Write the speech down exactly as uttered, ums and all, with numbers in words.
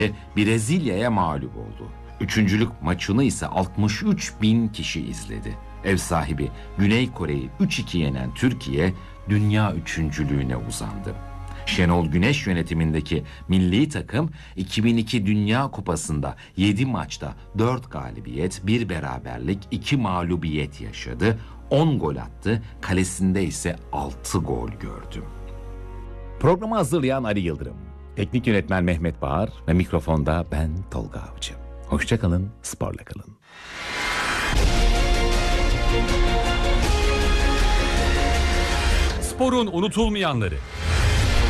Brezilya'ya mağlup oldu. Üçüncülük maçını ise altmış üç bin kişi izledi. Ev sahibi Güney Kore'yi üç iki yenen Türkiye dünya üçüncülüğüne uzandı. Şenol Güneş yönetimindeki milli takım iki bin iki Dünya Kupası'nda yedi maçta dört galibiyet, bir beraberlik, iki mağlubiyet yaşadı. on gol attı, kalesinde ise altı gol gördü. Programı hazırlayan Ali Yıldırım, teknik yönetmen Mehmet Bağır ve mikrofonda ben Tolga Avcı. Hoşça kalın, sporla kalın. Sporun unutulmayanları.